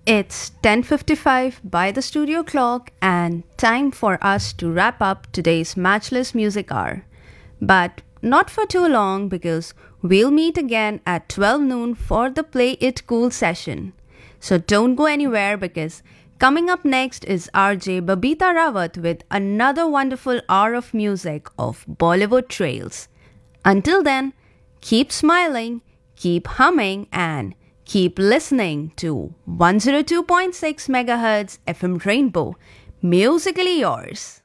It's 10:55 by the studio clock and time for us to wrap up today's Matchless Music Hour. But not for too long because we'll meet again at 12 noon for the Play It Cool session. So don't go anywhere because coming up next is RJ Babita Rawat with another wonderful hour of music of Bollywood Trails. Until then, keep smiling, keep humming, and keep listening to 102.6 MHz FM Rainbow, musically yours.